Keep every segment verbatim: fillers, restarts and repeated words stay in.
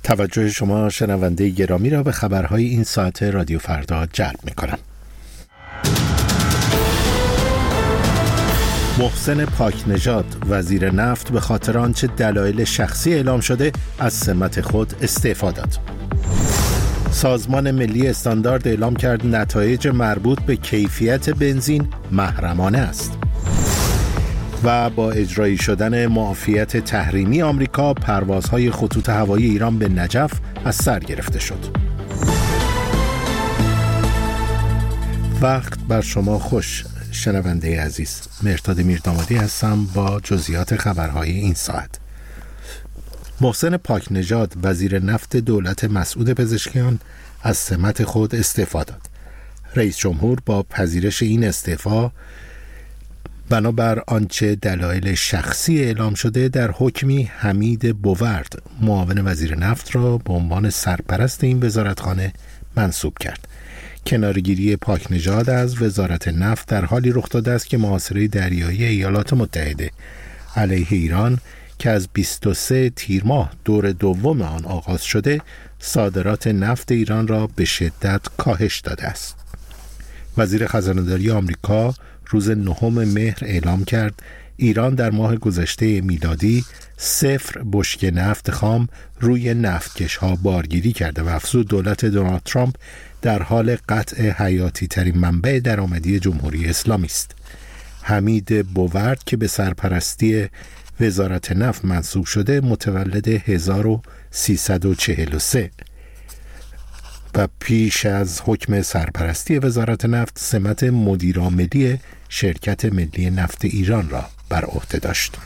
توجه شما شنونده گرامی را به خبرهای این ساعت رادیو فردا جلب می‌کنم. محسن پاکنژاد وزیر نفت به خاطر آنچه دلایل شخصی اعلام شده از سمت خود استعفا داد. سازمان ملی استاندارد اعلام کرد نتایج مربوط به کیفیت بنزین محرمانه است. و با اجرایی شدن معافیت تحریمی آمریکا، پروازهای خطوط هوایی ایران به نجف از سر گرفته شد. وقت بر شما خوش شنونده عزیز. مهرداد میردامادی هستم با جزئیات خبرهای این ساعت. محسن پاکنژاد وزیر نفت دولت مسعود پزشکیان از سمت خود استعفا داد. رئیس جمهور با پذیرش این استعفا بنابر آنچه دلایل شخصی اعلام شده در حکمی حمید بوورد معاون وزیر نفت را به عنوان سرپرست این وزارتخانه منصوب کرد. کنارگیری پاکنژاد از وزارت نفت در حالی رخ داده است که محاصره دریایی ایالات متحده علیه ایران که از بیست و سوم تیر ماه دور دوم آن آغاز شده، صادرات نفت ایران را به شدت کاهش داده است. وزیر خزانه‌داری آمریکا روز نهم مهر اعلام کرد ایران در ماه گذشته میلادی صفر بشکه نفت خام روی نفتکش‌ها بارگیری کرده و افزود دولت دونالد ترامپ در حال قطع حیاتی ترین منبع درآمدی جمهوری اسلامی است. حمید بوورد که به سرپرستی وزارت نفت منصوب شده متولد هزار و سیصد و چهل و سه و پیش از حکم سرپرستی وزارت نفت سمت مدیرعاملی شرکت ملی نفت ایران را بر عهده داشت.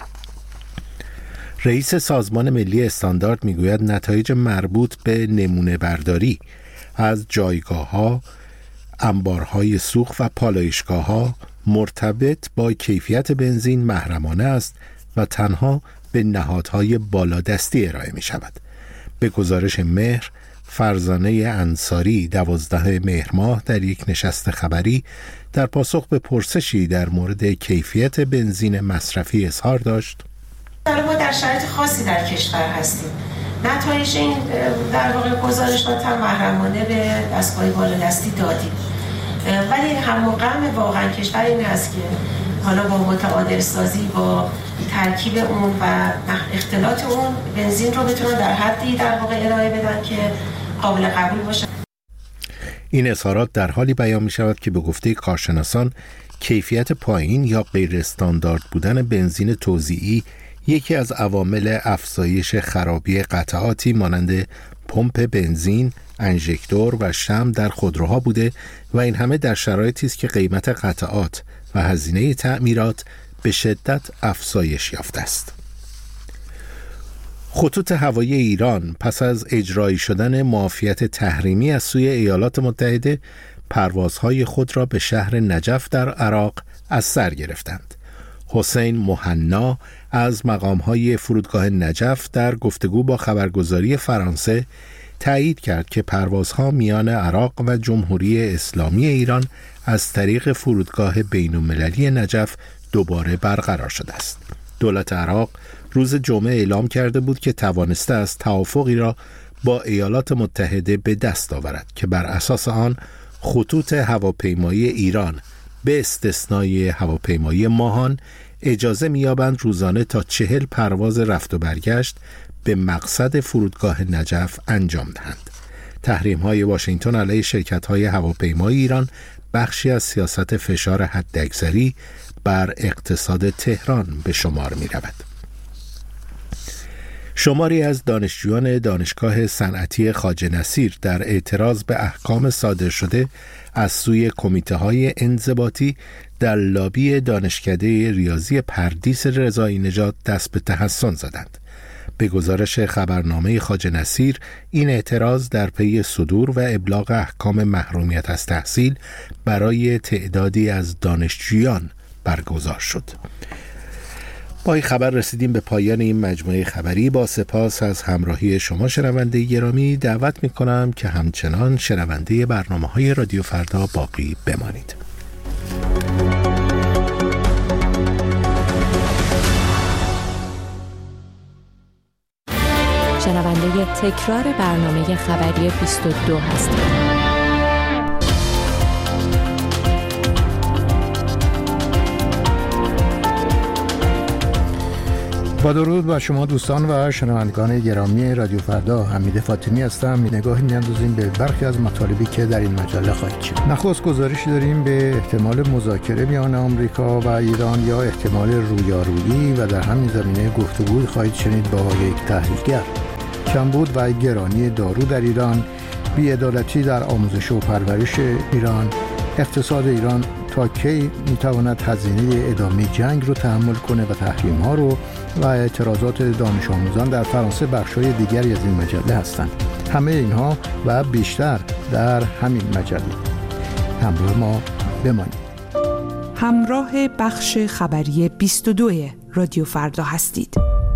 رئیس سازمان ملی استاندارد میگوید نتایج مربوط به نمونه برداری از جایگاه‌ها، انبارهای سوخت و پالایشگاه‌ها مرتبط با کیفیت بنزین محرمانه است و تنها به نهادهای بالادستی ارائه می شود. به گزارش مهر، فرزانه انصاری دوازده مهر ماه در یک نشست خبری در پاسخ به پرسشی در مورد کیفیت بنزین مصرفی اظهار داشت: ما در شرایط خاصی در کشور هستیم. نتایج این در واقع گزارشات هم محرمانه به دستگاه بالادستی دادیم، ولی هم مقام واقعا کشور این هست که حالا با متعادل سازی با ترکیب اون و اختلاط اون بنزین رو بتونن در حدی در واقع ارائه بدن که قابل قبول باشه. این اظهارات در حالی بیان می شود که به گفته کارشناسان کیفیت پایین یا غیر استاندارد بودن بنزین توزیعی یکی از عوامل افزایش خرابی قطعاتی مانند پمپ بنزین، انژکتور و شمع در خودروها بوده و این همه در شرایطی است که قیمت قطعات و هزینه تعمیرات به شدت افزایش یافته است. خطوط هوایی ایران پس از اجرایی شدن معافیت تحریمی از سوی ایالات متحده پروازهای خود را به شهر نجف در عراق از سر گرفتند. حسین مهنا از مقامهای فرودگاه نجف در گفتگو با خبرگزاری فرانسه تایید کرد که پروازها میان عراق و جمهوری اسلامی ایران از طریق فرودگاه بین‌المللی نجف دوباره برقرار شده است. دولت عراق روز جمعه اعلام کرده بود که توانسته است توافقی را با ایالات متحده به دست آورد که بر اساس آن خطوط هواپیمایی ایران به استثنای هواپیمایی ماهان اجازه می‌یابند روزانه تا چهل پرواز رفت و برگشت به مقصد فرودگاه نجف انجام دهند. تحریم‌های واشنگتن علیه شرکت‌های هواپیمایی ایران بخشی از سیاست فشار حداکثری بر اقتصاد تهران به شمار می‌رود. شماری از دانشجویان دانشگاه صنعتی خواجه نصیر در اعتراض به احکام صادر شده از سوی کمیته‌های انضباطی در لابی دانشکده ریاضی پردیس رضایی نژاد دست به تحسن زدند. به گزارش خبرنامه خواجه نصیر، این اعتراض در پی صدور و ابلاغ احکام محرومیت از تحصیل برای تعدادی از دانشجویان برگزار شد. با این خبر رسیدیم به پایان این مجموعه خبری. با سپاس از همراهی شما شنونده گرامی، دعوت می‌کنم که همچنان شنونده برنامه‌های رادیو فردا باقی بمانید. شنونده تکرار برنامه خبری بیست و دو هستید. با درود بر شما دوستان و شنوندگان گرامی رادیو فردا، حمید فاطمی هستم. نگاهی می‌اندازیم به برخی از مطالبی که در این مجله خواهید شنید. نخست گزارشی داریم به احتمال مذاکره میان آمریکا و ایران یا احتمال رویارویی و در همین زمینه گفتگوی خواهید شنید با یک تحلیلگر. کمبود و گرانی دارو در ایران، بی‌عدالتی در آموزش و پرورش ایران، اقتصاد ایران تا کی میتواند هزینه ادامه جنگ رو تحمل کنه و تحریم ها رو و اعتراضات دانش آموزان در فرانسه بخشای دیگری از این مجله هستند. همه اینها و بیشتر در همین مجله. همراه ما بمانید. همراه بخش خبری بیست و دو رادیو فردا هستید.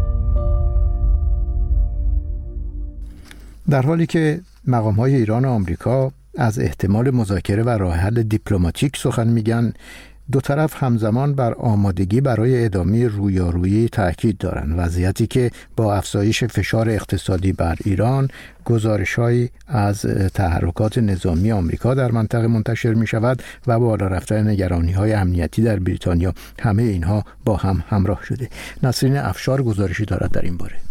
در حالی که مقام‌های ایران و آمریکا از احتمال مذاکره و راه حل دیپلماتیک سخن میگن، دو طرف همزمان بر آمادگی برای ادامه رویارویی تاکید دارند، وضعیتی که با افزایش فشار اقتصادی بر ایران، گزارش‌هایی از تحرکات نظامی آمریکا در منطقه منتشر می‌شود و بالا رفتن نگرانی‌های امنیتی در بریتانیا، همه اینها با هم همراه شده. نسرین افشار گزارشی دارد در این باره.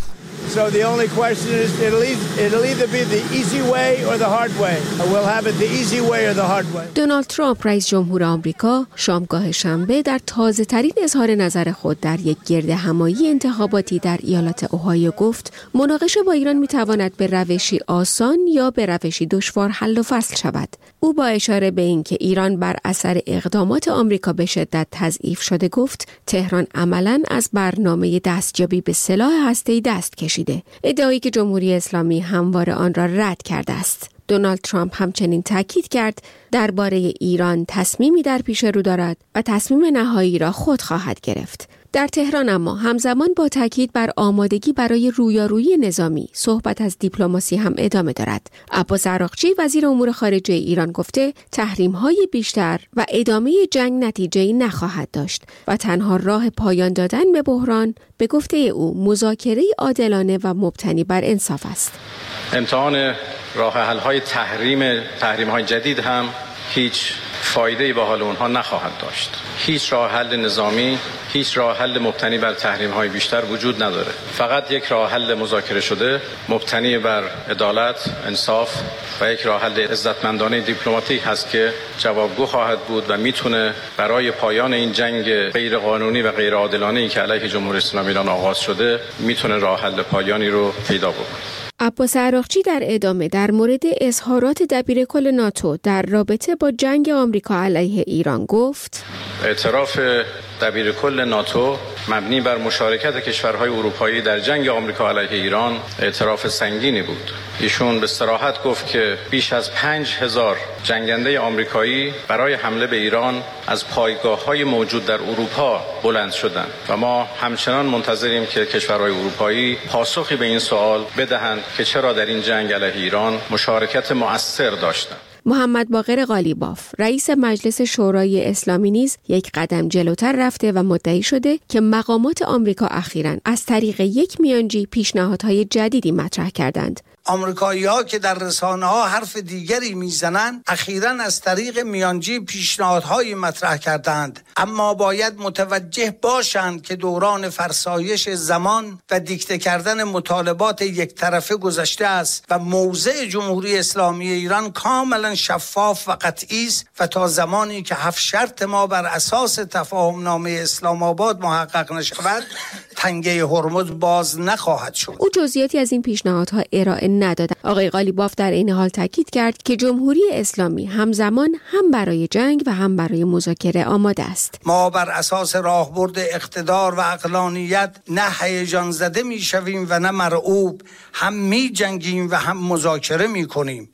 So the only question is it'll either, it'll either be the easy way or the hard way. We'll have it the easy way or the hard way. دونالد ترامپ رئیس جمهور آمریکا شامگاه شنبه در تازه ترین اظهار نظر خود در یک گرد همایی انتخاباتی در ایالت اوهایو گفت مناقشه با ایران میتواند به روشی آسان یا به روشی دشوار حل و فصل شود. او با اشاره به اینکه ایران بر اثر اقدامات آمریکا به شدت تضعیف شده گفت تهران عملاً از برنامه دستیابی به سلاح هسته‌ای دست کشیده، ادعایی که جمهوری اسلامی همواره آن را رد کرده است. دونالد ترامپ همچنین تاکید کرد درباره ایران تصمیمی در پیش رو دارد و تصمیم نهایی را خود خواهد گرفت. در تهران اما همزمان با تاکید بر آمادگی برای رویارویی نظامی، صحبت از دیپلماسی هم ادامه دارد. عباس عراقچی وزیر امور خارجه ایران گفته تحریم‌های بیشتر و ادامه جنگ نتیجه‌ای نخواهد داشت و تنها راه پایان دادن به بحران به گفته او مذاکره عادلانه و مبتنی بر انصاف است. امتحان راه حل‌های تحریم تحریم‌های جدید هم هیچ فایده‌ای به حال اونها نخواهد داشت. هیچ راه حل نظامی، هیچ راه حل مبتنی بر تحریم‌های بیشتر وجود نداره. فقط یک راه حل مذاکره شده مبتنی بر عدالت، انصاف و یک راه حل عزتمندانه دیپلماتیک هست که جوابگو خواهد بود و میتونه برای پایان این جنگ غیر قانونی و غیر عادلانه‌ای که علیه جمهوری اسلامی ایران آغاز شده، میتونه راه حل پایانی رو پیدا بکنه. عباس عراقچی در ادامه در مورد اظهارات دبیرکل ناتو در رابطه با جنگ آمریکا علیه ایران گفت اعتراف دبیرکل ناتو مبنی بر مشارکت کشورهای اروپایی در جنگ آمریکا علیه ایران اعتراف سنگینی بود. ایشون به صراحت گفت که بیش از پنج هزار جنگنده آمریکایی برای حمله به ایران از پایگاه‌های موجود در اروپا بلند شدند و ما همچنان منتظریم که کشورهای اروپایی پاسخی به این سوال بدهند که چرا در این جنگ علیه ایران مشارکت مؤثر داشتند. محمد باقر قالیباف رئیس مجلس شورای اسلامی نیز یک قدم جلوتر رفته و مدعی شده که مقامات آمریکا اخیراً از طریق یک میانجی پیشنهادهای جدیدی مطرح کردند. آمریکایی‌ها که در رسانه‌ها حرف دیگری میزنند اخیراً از طریق میانجی پیشنهادهای مطرح کردند، اما باید متوجه باشند که دوران فرسایش زمان و دیکته کردن مطالبات یک طرفه گذشته است و موضع جمهوری اسلامی ایران کاملا شفاف و قطعی است و تا زمانی که هفت شرط ما بر اساس تفاهم نامه اسلام آباد محقق نشود تنگه هرمز باز نخواهد شد. او جزئیاتی از این پیشنهادها ارائه ندادند. آقای قالیباف در این حال تاکید کرد که جمهوری اسلامی همزمان هم برای جنگ و هم برای مذاکره آماده است. ما بر اساس راهبرد اقتدار و عقلانیت نه هیجان زده میشویم و نه مرعوب، هم می جنگیم و هم مذاکره می کنیم.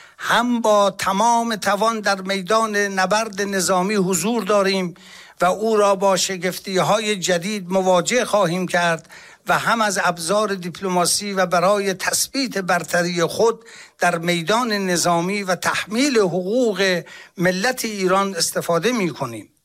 هم با تمام توان در میدان نبرد نظامی حضور داریم و او را با شگفتی‌های جدید مواجه خواهیم کرد و هم از ابزار دیپلماسی و برای تثبیت برتری خود در میدان نظامی و تحمیل حقوق ملت ایران استفاده می‌کنیم.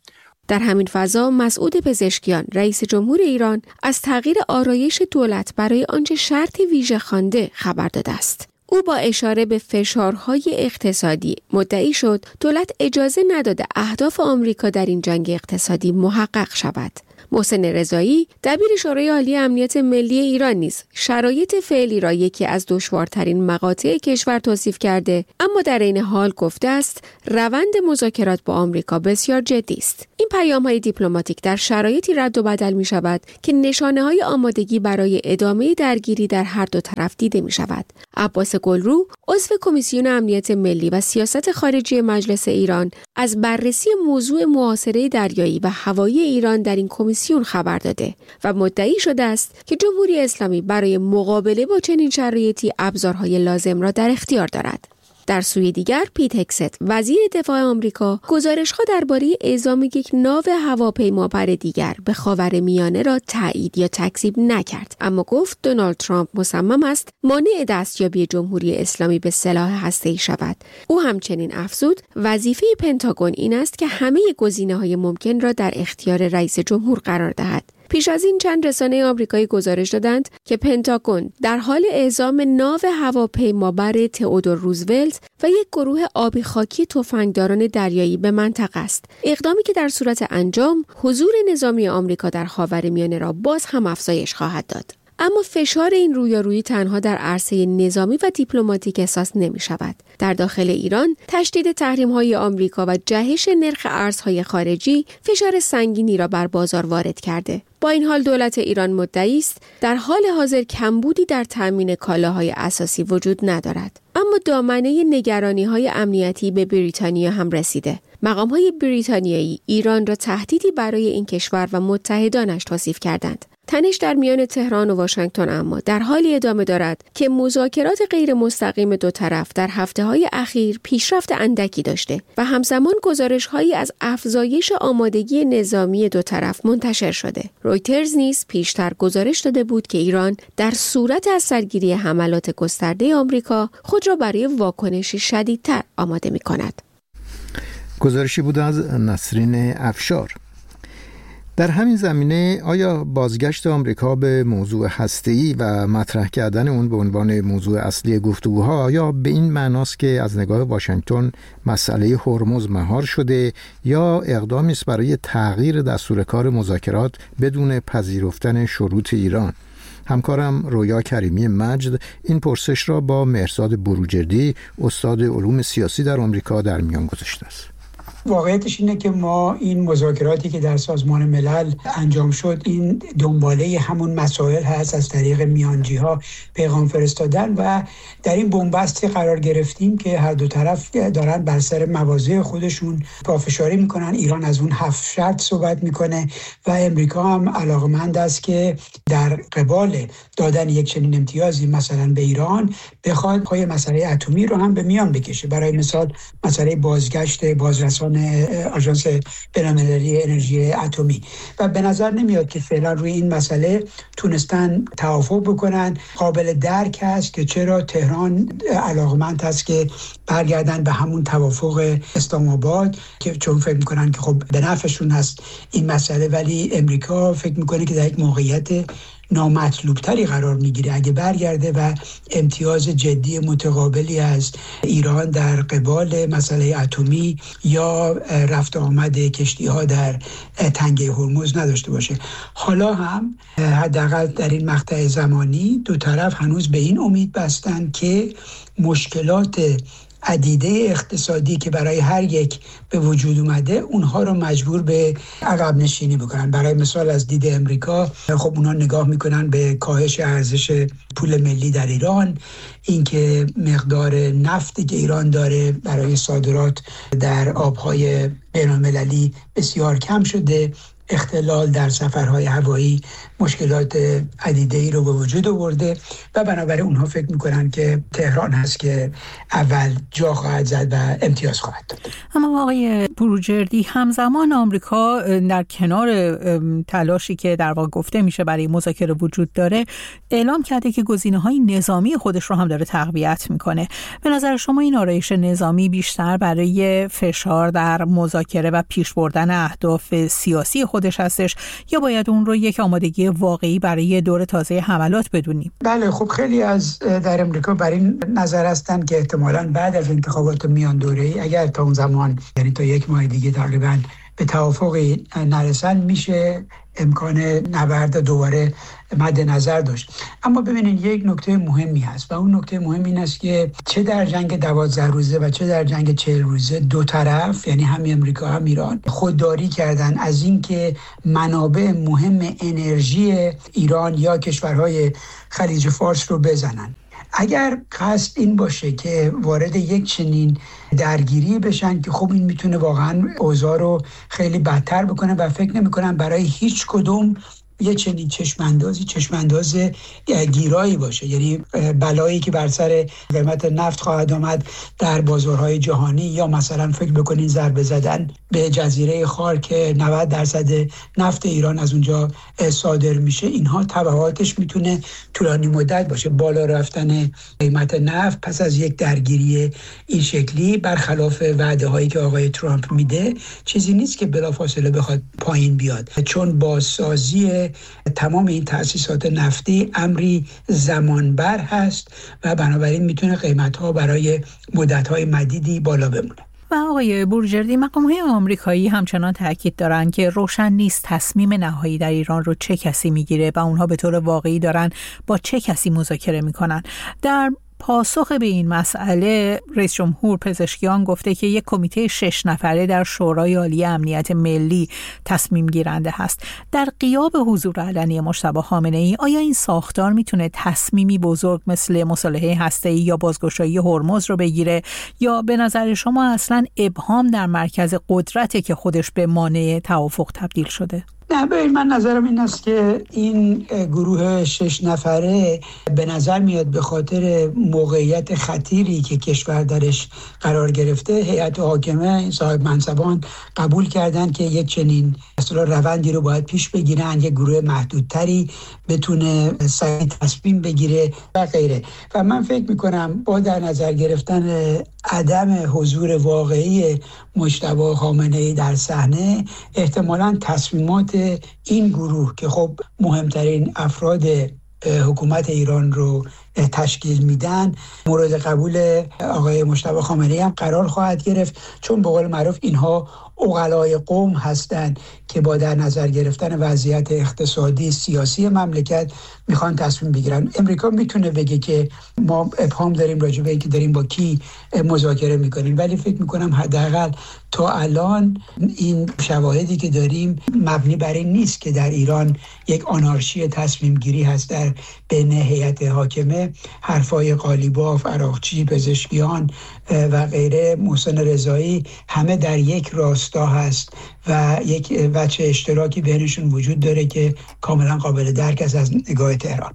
در همین فضا مسعود پزشکیان رئیس جمهور ایران از تغییر آرایش دولت برای آنچه شرط ویژه خوانده خبر داده است. او با اشاره به فشارهای اقتصادی مدعی شد دولت اجازه نداده اهداف آمریکا در این جنگ اقتصادی محقق شود. محسن رضایی دبیر شورای عالی امنیت ملی ایران نیز شرایط فعلی را یکی از دشوارترین مقاطع کشور توصیف کرده، اما در این حال گفته است روند مذاکرات با آمریکا بسیار جدی است. این پیام‌های دیپلماتیک در شرایطی رد و بدل می شود که نشانه‌های آمادگی برای ادامه درگیری در هر دو طرف دیده می شود. عباس گلرو عضو کمیسیون امنیت ملی و سیاست خارجی مجلس ایران از بررسی موضوع محاصره دریایی و هوایی ایران در این کمیسیون خبر داده و مدعی شده است که جمهوری اسلامی برای مقابله با چنین شرایطی ابزارهای لازم را در اختیار دارد. در سوی دیگر پیت هگست وزیر دفاع آمریکا گزارش‌ها درباره اعزام یک ناو هواپیمابر دیگر به خاورمیانه را تایید یا تکذیب نکرد، اما گفت دونالد ترامپ مصمم است مانع دستیابی جمهوری اسلامی به سلاح هسته‌ای شود. او همچنین افزود وظیفه پنتاگون این است که همه گزینه‌های ممکن را در اختیار رئیس جمهور قرار دهد. پیش از این چند رسانه آمریکایی گزارش دادند که پنتاگون در حال اعزام ناو هواپیمابر تئودور روزولت و یک گروه آبی خاکی تفنگداران دریایی به منطقه است. اقدامی که در صورت انجام حضور نظامی آمریکا در خاورمیانه را باز هم افزایش خواهد داد. اما فشار این رویارویی تنها در عرصه نظامی و دیپلماتیک احساس نمی شود. در داخل ایران تشدید تحریم‌های آمریکا و جهش نرخ ارزهای خارجی فشار سنگینی را بر بازار وارد کرده. با این حال دولت ایران مدعی است در حال حاضر کمبودی در تامین کالاهای اساسی وجود ندارد. اما دامنه نگرانی‌های امنیتی به بریتانیا هم رسیده. مقام‌های بریتانیایی ایران را تهدیدی برای این کشور و متحدانش توصیف کردند. تنش در میان تهران و واشنگتن اما در حالی ادامه دارد که مذاکرات غیر مستقیم دو طرف در هفته‌های اخیر پیشرفت اندکی داشته و همزمان گزارش‌هایی از افزایش آمادگی نظامی دو طرف منتشر شده. رویترز نیز پیشتر گزارش داده بود که ایران در صورت از سرگیری حملات گسترده آمریکا خود را برای واکنشی شدیدتر آماده می‌کند. گزارشی بود از نسرین افشار. در همین زمینه آیا بازگشت آمریکا به موضوع هسته‌ای و مطرح کردن اون به عنوان موضوع اصلی گفتگوها یا به این معناست که از نگاه واشنگتن مسئله هرمز مهار شده یا اقدامی است برای تغییر دستور کار مذاکرات بدون پذیرفتن شروط ایران؟ همکارم رویا کریمی مجد این پرسش را با مهرزاد بروجردی استاد علوم سیاسی در آمریکا در میان گذاشته است. واقعیتش اینه که ما این مذاکراتی که در سازمان ملل انجام شد این دنباله همون مسائل هست، از طریق میانجی ها پیغام فرستادن و در این بنبستی قرار گرفتیم که هر دو طرف دارن بر سر مواضع خودشون پافشاری میکنن. ایران از اون هفت شرط صحبت میکنه و امریکا هم علاقمند است که در قبال دادن یک چنین امتیازی مثلا به ایران بخواد پای مسئله اتمی رو هم به میان بکشه. برای مثال مسئله بازگشت بازرسان آژانس بین‌المللی انرژی اتمی و به نظر نمیاد که فعلا روی این مسئله تونستن توافق بکنن. قابل درک است که چرا تهران علاقمند است که برگردن به همون توافق اسلام آباد که چون فکر میکنن که خب به نفعشون هست این مسئله، ولی امریکا فکر میکنه که در یک موقعیت نامطلوب تری قرار میگیره اگه برگرده و امتیاز جدی متقابلی از ایران در قبال مسئله اتمی یا رفت آمد کشتی ها در تنگه هرمز نداشته باشه. حالا هم حداقل در این مقطع زمانی دو طرف هنوز به این امید بستن که مشکلات عدیده اقتصادی که برای هر یک به وجود اومده اونها رو مجبور به عقب نشینی بکنن. برای مثال از دید امریکا خب اونها نگاه میکنن به کاهش ارزش پول ملی در ایران، اینکه مقدار نفتی که ایران داره برای صادرات در آبهای بین‌المللی بسیار کم شده، اختلال در سفرهای هوایی مشکلات عدیده‌ای رو به وجود آورده و بنابراین اونها فکر میکنن که تهران هست که اول جا خواهد زد و امتیاز خواهد داد. اما آقای بروجردی، همزمان آمریکا در کنار تلاشی که در واقع گفته میشه برای مذاکره وجود داره، اعلام کرده که گزینه‌های نظامی خودش رو هم داره تقویت میکنه. به نظر شما این آرایش نظامی بیشتر برای فشار در مذاکره و پیش بردن اهداف سیاسی خودش هستش یا باید اون رو یک آمادگی واقعی برای دور تازه حملات بدونیم؟ بله، خب خیلی از در امریکا بر این نظر هستند که احتمالاً بعد از انتخابات میان دوره‌ای اگر تا اون زمان، یعنی تا یک ماه دیگه تقریباً، به توافقی نرسن، میشه امکان نبرد دوباره مد نظر داشت. اما ببینید یک نکته مهمی هست و اون نکته مهم این است که چه در جنگ دوازده روزه و چه در جنگ چهل روزه دو طرف، یعنی هم امریکا هم ایران، خودداری کردن از این که منابع مهم انرژی ایران یا کشورهای خلیج فارس رو بزنن. اگر قصد این باشه که وارد یک چنین درگیری بشن که خب این میتونه واقعا اوضاع رو خیلی بدتر بکنه و فکر نمی‌کنم برای هیچ کدوم یه چنین چشماندازی چشمانداز گیرایی باشه، یعنی بلایی که بر سر قیمت نفت خواهد آمد در بازارهای جهانی، یا مثلا فکر بکنین ضربه زدن به جزیره خار که نود درصد نفت ایران از اونجا صادر میشه. اینها تبعاتش میتونه طولانی مدت باشه. بالا رفتن قیمت نفت پس از یک درگیری این شکلی، برخلاف وعده هایی که آقای ترامپ میده، چیزی نیست که بلافاصله بخواد پایین بیاد، چون بازسازی تمام این تأسیسات نفتی امری زمانبر هست و بنابراین میتونه قیمت‌ها برای مدت‌های مدیدی بالا بمونه. و آقای بروجردی، مقام‌های آمریکایی همچنان تاکید دارن که روشن نیست تصمیم نهایی در ایران رو چه کسی میگیره و اونها به طور واقعی دارن با چه کسی مذاکره میکنن. در پاسخ به این مسئله رئیس جمهور پزشکیان گفته که یک کمیته شش نفره در شورای عالی امنیت ملی تصمیم گیرنده هست. در غیاب حضور علنی مجتبی خامنه‌ای، آیا این ساختار میتونه تصمیمی بزرگ مثل مصالحه هسته‌ای یا بازگشایی هرمز رو بگیره، یا به نظر شما اصلا ابهام در مرکز قدرته که خودش به مانع توافق تبدیل شده؟ نه، ببین، من نظرم این است که این گروه شش نفره به نظر میاد به خاطر موقعیت خطیری که کشور درش قرار گرفته، هیئت حاکمه، این صاحب منصبان قبول کردن که یک چنین اصلا روندی رو باید پیش بگیرن، یک گروه محدودتری بتونه سریع تصمیم بگیره و غیره. و من فکر میکنم با در نظر گرفتن عدم حضور واقعی مجتبی خامنه‌ای در صحنه، احتمالاً تصمیمات این گروه که خب مهمترین افراد حکومت ایران رو تشکیل میدن، مورد قبول آقای مجتبی خامنه‌ای هم قرار خواهد گرفت، چون به قول معروف اینها عقلای قوم هستند که با در نظر گرفتن وضعیت اقتصادی سیاسی مملکت میخوان تصمیم بگیرن. امریکا میتونه بگه که ما ابهام داریم راجع به اینکه داریم با کی مذاکره میکنیم، ولی فکر میکنم حداقل تا الان این شواهدی که داریم مبنی بر این نیست که در ایران یک آنارشی تصمیم گیری هست در بین هیئت حاکمه. حرفای قالیباف، عراقچی، پزشکیان و غیره، محسن رضایی، همه در یک راستا هست و یک وجه اشتراکی بینشون وجود داره که کاملا قابل درک است از نگاه تهران.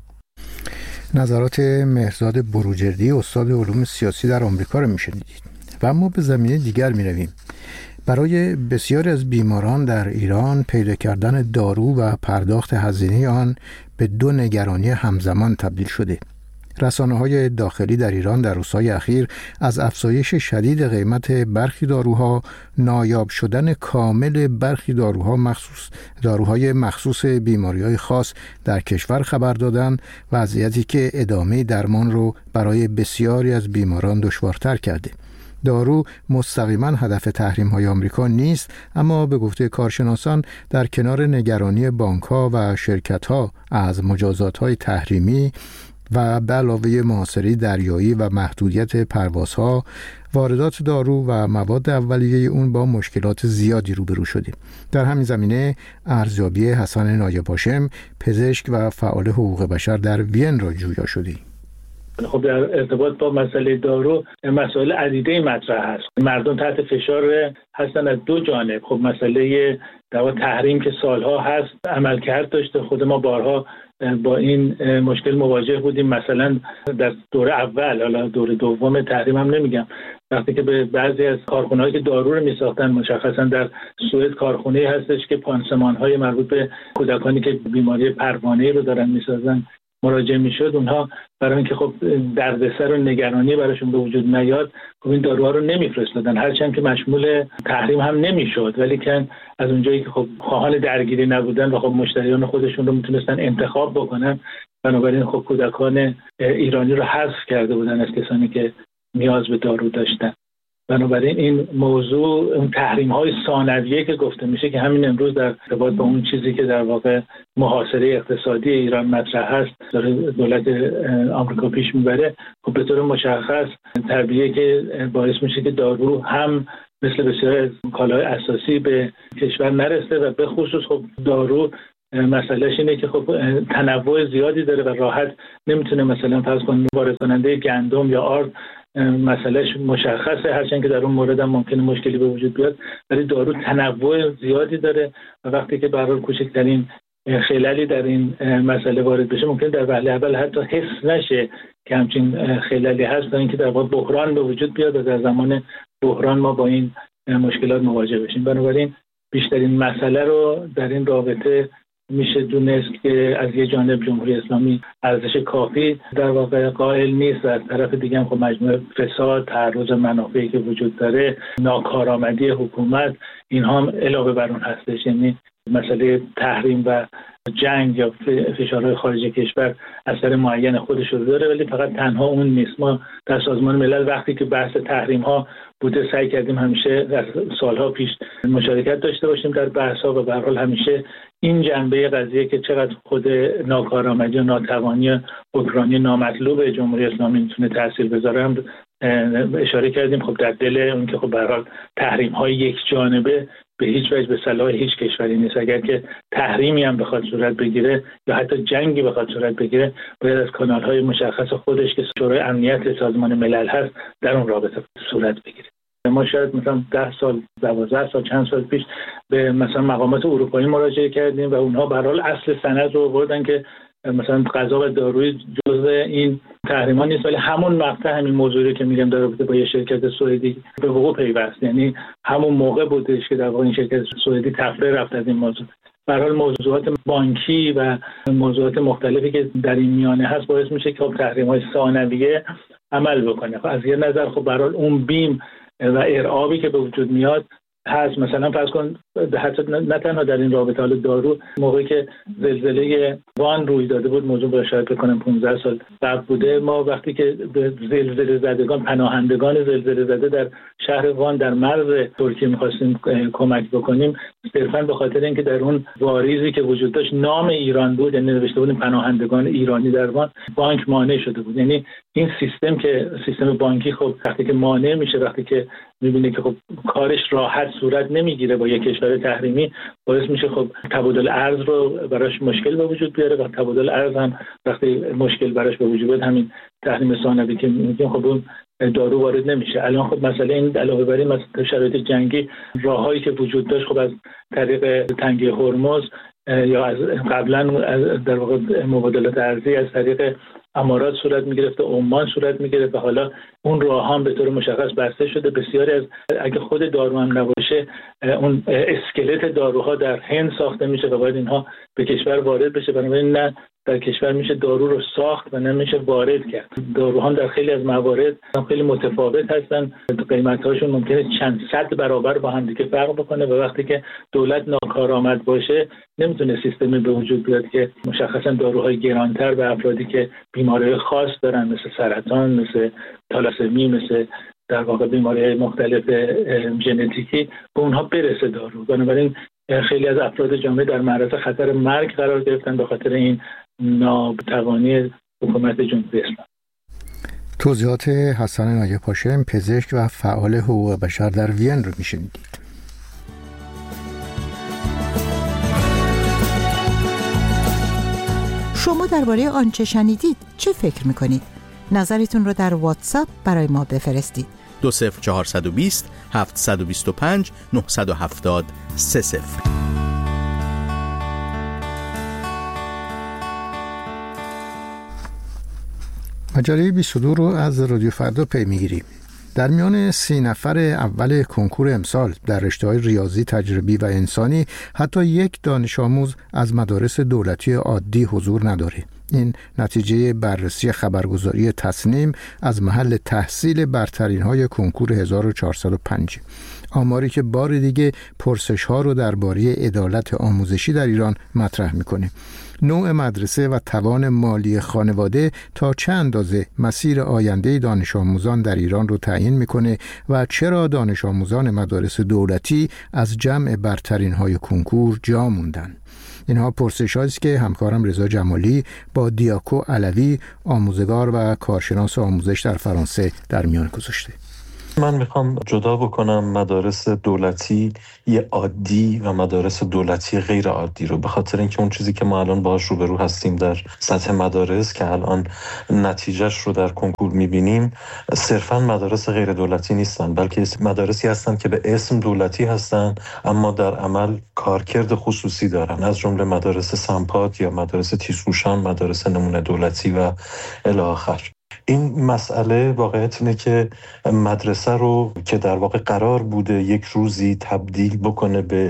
نظرات مهرزاد بروجردی، استاد علوم سیاسی در آمریکا رو میشنیدید. و اما به زمینه دیگر میرویم. برای بسیاری از بیماران در ایران پیدا کردن دارو و پرداخت هزینه آن به دو نگرانی همزمان تبدیل شده. رسانه‌های داخلی در ایران در روزهای اخیر از افزایش شدید قیمت برخی داروها، نایاب شدن کامل برخی داروها مخصوص داروهای مخصوص بیماری‌های خاص در کشور خبر دادند، وضعیتی که ادامه درمان رو برای بسیاری از بیماران دشوارتر کرده. دارو مستقیما هدف تحریم‌های آمریکا نیست، اما به گفته کارشناسان در کنار نگرانی بانک‌ها و شرکت‌ها از مجازات‌های تحریمی و به علاوه محاصره دریایی و محدودیت پروازها، واردات دارو و مواد اولیه اون با مشکلات زیادی روبرو شده. در همین زمینه ارزیابی حسن نایب هاشم، پزشک و فعال حقوق بشر در وین را جویا شده. خب در ارتباط با مسئله دارو مسائل عدیده مطرح هست. مردم تحت فشار هستن از دو جانب. خب مسئله در واقع تحریم که سالها هست عملکرد داشته، خود ما بارها با این مشکل مواجه بودیم. مثلا در دوره اول، حالا دوره دوم تحریم هم نمیگم، وقتی که به بعضی از کارخونه‌هایی که دارو رو میساختن، مشخصا در سوئد کارخونه‌ای هستش که پانسمان‌های مربوط به کودکانی که بیماری پروانه‌ای رو دارن میسازن مراجعه میشد، اونها برای اینکه خب دردسر و نگرانی براشون به وجود نیاد خب این داروها رو نمیفرستادن، هرچند که مشمول تحریم هم نمیشد، ولی که از اونجایی که خب خواهان درگیری نبودن و خب مشتریان خودشون رو میتونستن انتخاب بکنن، بنابراین خب کودکان ایرانی رو حذف کرده بودن از کسانی که نیاز به دارو داشتن. بنابراین این موضوع اون تحریم‌های ثانویه که گفته میشه که همین امروز در ارتباط با اون چیزی که در واقع محاصره اقتصادی ایران مطرح هست داره دولت آمریکا پیش میبره، خب به طور مشخص طبیعیه که باعث میشه که دارو هم مثل بسیار از کالای اساسی به کشور نرسه و به خصوص خب دارو مسئلهش اینه که خب تنوع زیادی داره و راحت نمیتونه مثلا فرض کنید وارد کننده گندم یا آرد مسئلهش مشخصه، هرچند که در اون مورد هم ممکنه مشکلی به وجود بیاد، ولی دارو تنوع زیادی داره و وقتی که به هر حال کوچکترین خللی در این مسئله وارد بشه ممکنه در وهله اول حتی حس نشه که همچین خللی هست تا اینکه در واقع بحران به وجود بیاد و در زمان بحران ما با این مشکلات مواجه بشیم. بنابراین بیشترین مسئله رو در این رابطه میشه دونست که از یه جانب جمهوری اسلامی ارزش کافی در واقع قائل نیست و از طرف دیگه هم خب مجموعه فساد، تعرض منافعی که وجود داره، ناکارآمدی حکومت، اینها هم علاوه بر اون هستش. یعنی مسئله تحریم و جنگ یا فشارهای خارج کشور اثر معین خودش رو داره، ولی فقط تنها اون نیست. ما در سازمان ملل وقتی که بحث تحریم ها بوده سعی کردیم همیشه در سالها پیش مشارکت داشته باشیم در بحث ها و به هر حال همیشه این جنبه قضیه که چقدر خود ناکارآمدی و ناتوانی حکمرانی نامطلوب جمهوری اسلامی میتونه تاثیر بذاره هم اشاره کردیم. خب در دل اون که خب به هر حال تحریم های یک جانبه به هیچ وجه به صلاح هیچ کشوری نیست. اگر که تحریمی هم بخواد صورت بگیره یا حتی جنگی بخواد صورت بگیره باید از کانال‌های مشخص خودش که شورای امنیت سازمان ملل هست در اون رابطه صورت بگیره. ما شاید مثلا ده سال، دوازده سال، چند سال پیش به مثلا مقامات اروپایی مراجعه کردیم و اونها به هر حال اصل سند رو آوردن که مثلا غذا و داروی جزء این تحریما نیست، ولی همون مقطع همین موضوعی که میگم در رابطه با یه شرکت سوئدی به وقوع پیوست، یعنی همون موقع بودش که در واقع این شرکت سوئدی تفره رفت از این موضوع. به هر حال موضوعات بانکی و موضوعات مختلفی که در این میانه هست باعث میشه که خب تحریم‌های ثانویه عمل بکنه. خب از یه نظر خب به هر حال اون بیم و ارعابی که به وجود میاد هست. مثلا فرض کن حتی نه تنها در این رابطه، حال دارو موقعی که زلزله وان روی داده بود، موضوع با شاید بکنم پانزده سال قبل بوده، ما وقتی که به زلزله زدگان، پناهندگان زلزله زده در شهر وان در مرز ترکیه می‌خواستیم کمک بکنیم، صرفاً به خاطر اینکه در اون واریزی که وجود داشت نام ایران بود، یعنی نوشته بودیم پناهندگان ایرانی در وان، بانک مانع شده بود. یعنی این سیستم که سیستم بانکی خب وقتی که مانع میشه، وقتی که می‌بینه که خب کارش راحت صورت نمیگیره با یک کشور تحریمی، باعث میشه خب تبادل ارز رو براش مشکل به وجود بیاره و تبادل ارز هم وقتی مشکل براش به وجود بیاد همین تحریم ثانوی که میگیم خب اون دارو وارد نمیشه. الان خب مسئله این علاوه بر این مثلا شرایط جنگی راههایی که وجود داشت خب از طریق تنگه هرمز یا از قبلا در واقع مبادلات ارزی از طریق امارات صورت میگرفته، عمان صورت میگرفته و حالا اون راه هم به طور مشخص بسته شده. بسیاری از اگه خود دارو هم نباشه اون اسکلت داروها در هند ساخته میشه و باید اینها به کشور وارد بشه، بنابراین نه در کشور میشه دارو رو ساخت و نمیشه وارد کرد. داروها در خیلی از موارد خیلی متفاوت هستن، قیمت‌هاشون ممکنه چند صد برابر با هم دیگه فرق بکنه و وقتی که دولت ناکارآمد باشه نمیتونه سیستمی به وجود بیاد که مشخصا داروهای گرانتر به افرادی که بیماری‌های خاص دارن مثل سرطان، مثل تالاسمی، مثل در واقع بیماری‌های مختلف ژنتیکی به اونها برسه دارو. بنابراین خیلی از افراد جامعه در معرض خطر مرگ قرار گرفتن به خاطر این ناتوانی حکومت جمهوری اسلامی. توضیحات حسن نایه پاشم، پزشک و فعال حقوق بشر در وین رو میشنیدید. شما درباره آنچه شنیدید چه فکر میکنید؟ نظرتون رو در واتساپ برای ما بفرستید. دو صفر چهارصد و بیست هفتصد و بیست و پنج نهصد و هفتاد سه صفر. مجله بیست و دو رو از رادیو فردا پی میگیریم. در میان سی نفر اول کنکور امسال در رشته‌های ریاضی، تجربی و انسانی حتی یک دانش آموز از مدارس دولتی عادی حضور نداره. این نتیجه بررسی خبرگزاری تصنیم از محل تحصیل برترین‌های کنکور هزار و چهارصد و پنج. آماری که بار دیگه پرسش‌ها رو درباره عدالت آموزشی در ایران مطرح می‌کنه. نوع مدرسه و توان مالی خانواده تا چه اندازه مسیر آینده دانش آموزان در ایران رو تعیین میکنه و چرا دانش آموزان مدارس دولتی از جمع برترین های کنکور جا موندن. اینها پرسش هاییست که همکارم رضا جمالی با دیاکو علوی، آموزگار و کارشناس آموزش در فرانسه، در میان گذاشته. من میخوام جدا بکنم مدارس دولتی یه عادی و مدارس دولتی غیر عادی رو، به خاطر اینکه اون چیزی که ما الان باهاش روبرو هستیم در سطح مدارس که الان نتیجهش رو در کنکور میبینیم صرفاً مدارس غیر دولتی نیستن، بلکه مدارسی هستن که به اسم دولتی هستن اما در عمل کارکرد خصوصی دارن، از جمله مدارس سمپاد یا مدارس تیزهوشان، مدارس نمونه دولتی و الی آخر. این مسئله واقعیت اینه که مدرسه رو که در واقع قرار بوده یک روزی تبدیل بکنه به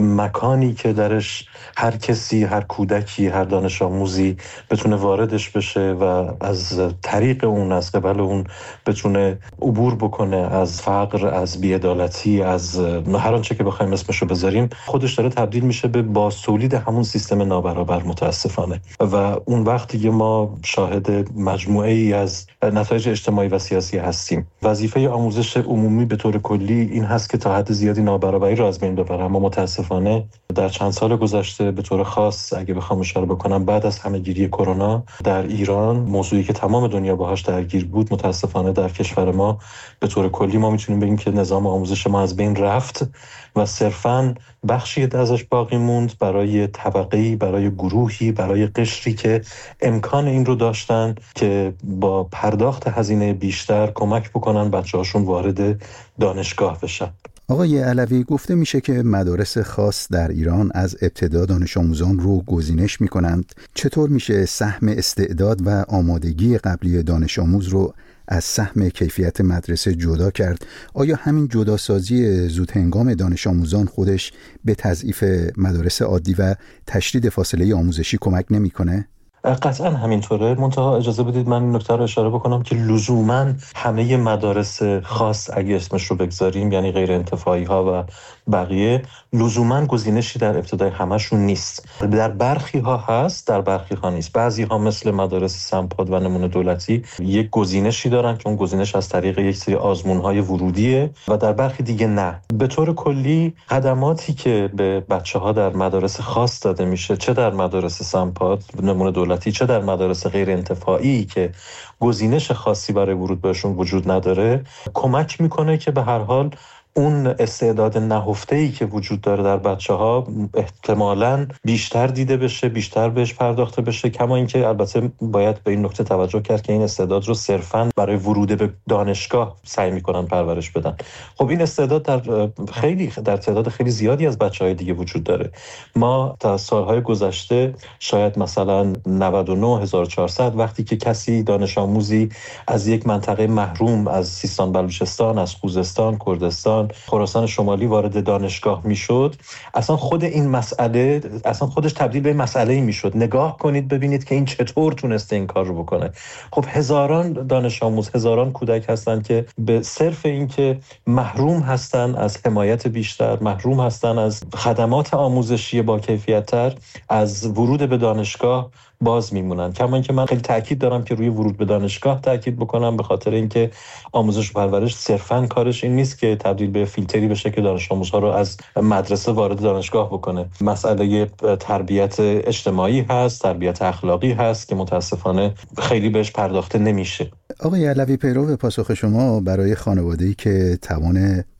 مکانی که درش هر کسی، هر کودکی، هر دانش آموزی بتونه واردش بشه و از طریق اون، از قبل اون بتونه عبور بکنه از فقر، از بی‌عدالتی، از هر آنچه که بخوایم اسمشو بذاریم، خودش داره تبدیل میشه به بازتولید همون سیستم نابرابر متاسفانه. و اون وقتی که ما شاهد مجموعه ای از نتایج اجتماعی و سیاسی هستیم. وظیفه آموزش عمومی به طور کلی این هست که تا حد زیادی نابرابری را از بین ببره، اما متاسفانه در چند سال گذشته به طور خاص اگه بخوام اشاره بکنم بعد از همه‌گیری کرونا در ایران، موضوعی که تمام دنیا باهاش درگیر بود، متاسفانه در کشور ما به طور کلی ما میتونیم بگیم که نظام آموزش ما از بین رفت و صرفاً بخشی ازش باقی موند برای طبقه‌ای، برای گروهی، برای قشری که امکان این رو داشتن که با پرداخت هزینه بیشتر کمک بکنن بچه‌هاشون وارد دانشگاه بشن. آقای علوی، گفته میشه که مدارس خاص در ایران از ابتدا دانش آموزان رو گزینش میکنند. چطور میشه سهم استعداد و آمادگی قبلی دانش آموز رو از سهم کیفیت مدرسه جدا کرد؟ آیا همین جداسازی زود هنگام دانش آموزان خودش به تضعیف مدارس عادی و تشدید فاصله آموزشی کمک نمیکنه؟ قطعا همینطوره. منتها اجازه بدید من این نکته رو اشاره بکنم که لزوما همه مدارس خاص اگه اسمش رو بگذاریم، یعنی غیر انتفاعی ها و بقیه، لزوما گزینشی در ابتدای همشون نیست. در برخی ها هست، در برخی ها نیست. بعضی ها مثل مدارس سمپاد و نمونه دولتی یک گزینشی دارن که اون گزینش از طریق یک سری آزمون های ورودیه و در برخی دیگه نه. به طور کلی خدماتی که به بچه ها در مدارس خاص داده میشه، چه در مدارس سمپاد نمونه دولتی چه در مدارس غیر انتفاعی که گزینش خاصی برای ورود بهشون وجود نداره، کمک میکنه که به هر حال اون استعداد نهفته‌ای که وجود داره در بچه‌ها احتمالاً بیشتر دیده بشه، بیشتر بهش پرداخته بشه. کما اینکه البته باید به این نکته توجه کرد که این استعداد رو صرفاً برای ورود به دانشگاه سعی می‌کنن پرورش بدن. خب این استعداد در خیلی در تعداد خیلی زیادی از بچه‌های دیگه وجود داره. ما تا سال‌های گذشته شاید مثلا نود و نه هزار و چهارصد وقتی که کسی دانش آموزی از یک منطقه محروم از سیستان بلوچستان، از خوزستان، کردستان، خراسان شمالی وارد دانشگاه میشد، اصلا خود این مسئله اصلا خودش تبدیل به مسئله‌ای میشد. نگاه کنید ببینید که این چطور تونسته این کار رو بکنه. خب هزاران دانش آموز، هزاران کودک هستن که به صرف این که محروم هستن از حمایت بیشتر، محروم هستن از خدمات آموزشی با کیفیت‌تر، از ورود به دانشگاه باز میمونن. کما اینکه من خیلی تاکید دارم که روی ورود به دانشگاه تاکید بکنم، به خاطر اینکه آموزش و پرورش صرفاً کارش این نیست که تبدیل به فیلتری بشه که دانش آموزها رو از مدرسه وارد دانشگاه بکنه. مسئله تربیت اجتماعی هست، تربیت اخلاقی هست که متاسفانه خیلی بهش پرداخته نمیشه. آقای علوی، پیرو پاسخ شما برای خانواده‌ای که توان